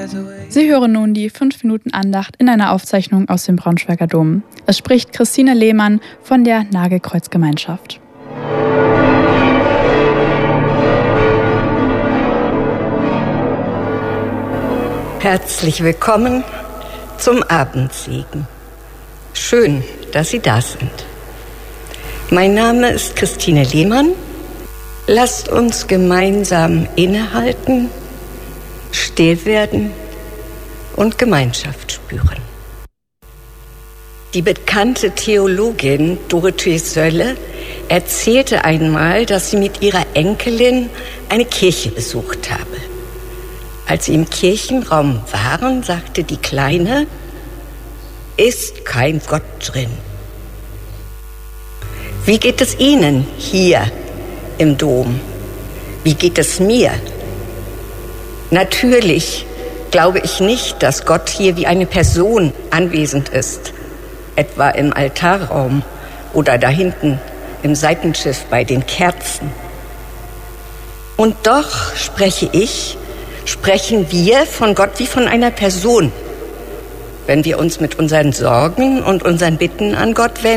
Sie hören nun die 5-Minuten-Andacht in einer Aufzeichnung aus dem Braunschweiger Dom. Es spricht Christine Lehmann von der Nagelkreuzgemeinschaft. Herzlich willkommen zum Abendsegen. Schön, dass Sie da sind. Mein Name ist Christine Lehmann. Lasst uns gemeinsam innehalten, still werden und Gemeinschaft spüren. Die bekannte Theologin Dorothee Sölle erzählte einmal, dass sie mit ihrer Enkelin eine Kirche besucht habe. Als sie im Kirchenraum waren, sagte die Kleine: „Ist kein Gott drin." Wie geht es Ihnen hier im Dom? Wie geht es mir? Natürlich glaube ich nicht, dass Gott hier wie eine Person anwesend ist, etwa im Altarraum oder da hinten im Seitenschiff bei den Kerzen. Und doch sprechen wir von Gott wie von einer Person, wenn wir uns mit unseren Sorgen und unseren Bitten an Gott wenden